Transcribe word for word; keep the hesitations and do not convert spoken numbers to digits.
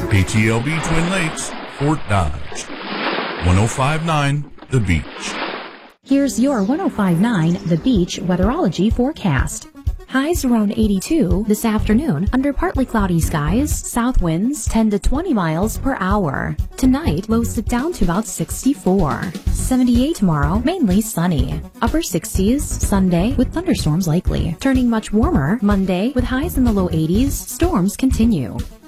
K T L B Twin Lakes, Fort Dodge. one oh five point nine The Beach. Here's your one oh five point nine The Beach weatherology forecast. Highs around eighty-two this afternoon under partly cloudy skies, south winds ten to twenty miles per hour. Tonight, lows dip down to about sixty-four. seventy-eight tomorrow, mainly sunny. Upper sixties Sunday with thunderstorms likely. Turning much warmer Monday with highs in the low eighties, storms continue.